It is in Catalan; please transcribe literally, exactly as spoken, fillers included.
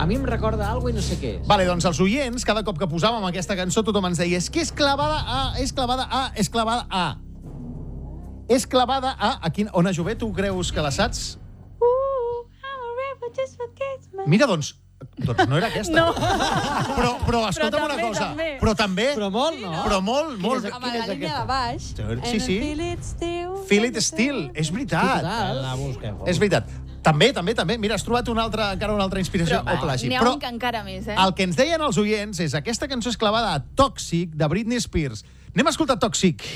mi em recorda alguna cosa i no sé què és. Vale, doncs els oients, cada cop que posàvem aquesta cançó, tothom ens deia és que és clavada a, és clavada a, és clavada a. És clavada a... a quin... Ona Jové, tu creus que la saps? Mira, doncs... Doncs no era aquesta. No. Però, però escolta'm Però també, una cosa. també. Però també... Però molt, no? Però molt, molt... Amb la línia de baix. Sí, sí. Feel it still. És veritat. Total. La busquem. És veritat. També, també, també. Mira, has trobat una altra, encara una altra inspiració o plagi. N'hi ha Però un que encara més, eh? el que ens deien els oients és aquesta cançó és clavada a Toxic, de Britney Spears. Anem a escoltar Toxic.